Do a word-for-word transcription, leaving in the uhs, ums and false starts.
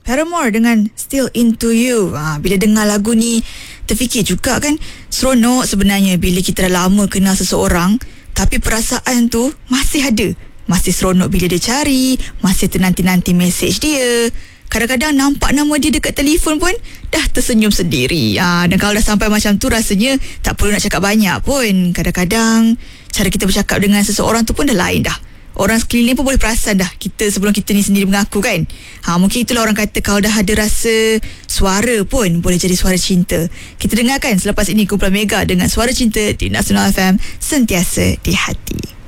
Paramore dengan Still Into You. ha, Bila dengar lagu ni, terfikir juga kan, seronok sebenarnya bila kita dah lama kenal seseorang, tapi perasaan tu masih ada. Masih seronok bila dia cari, masih ternanti-nanti mesej dia. Kadang-kadang nampak nama dia dekat telefon pun dah tersenyum sendiri. ha, Dan kalau dah sampai macam tu, rasanya tak perlu nak cakap banyak pun. Kadang-kadang cara kita bercakap dengan seseorang tu pun dah lain dah. Orang sekeliling pun boleh perasan dah kita sebelum kita ni sendiri mengaku kan. ha, Mungkin itulah orang kata, kalau dah ada rasa, suara pun boleh jadi suara cinta. Kita dengarkan selepas ini kumpulan Mega dengan Suara Cinta di Nasional F M, sentiasa di hati.